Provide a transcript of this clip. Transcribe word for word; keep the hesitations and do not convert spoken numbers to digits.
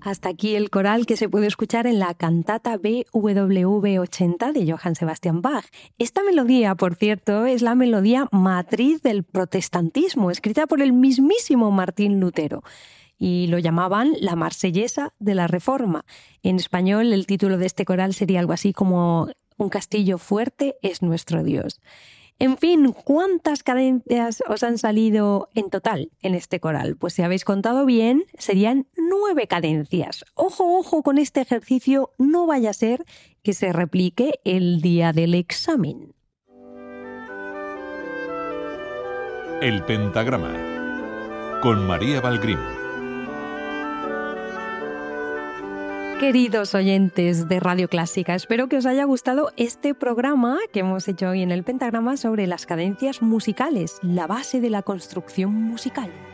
Hasta aquí el coral que se puede escuchar en la cantata B W V ochenta de Johann Sebastian Bach. Esta melodía, por cierto, es la melodía matriz del protestantismo, escrita por el mismísimo Martín Lutero. Y lo llamaban la Marsellesa de la Reforma. En español, el título de este coral sería algo así como Un castillo fuerte es nuestro Dios. En fin, ¿cuántas cadencias os han salido en total en este coral? Pues si habéis contado bien, serían nueve cadencias. Ojo, ojo con este ejercicio, no vaya a ser que se replique el día del examen. El pentagrama con María Valgrín. Queridos oyentes de Radio Clásica, espero que os haya gustado este programa que hemos hecho hoy en el Pentagrama sobre las cadencias musicales, la base de la construcción musical.